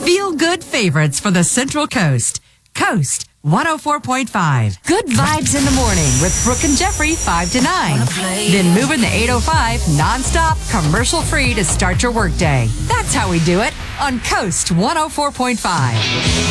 Feel good favorites for the Central Coast. Coast 104.5. Good vibes in the morning with Brooke and Jeffrey 5 to 9. Then moving the 805 nonstop, commercial free to start your workday. That's how we do it on Coast 104.5.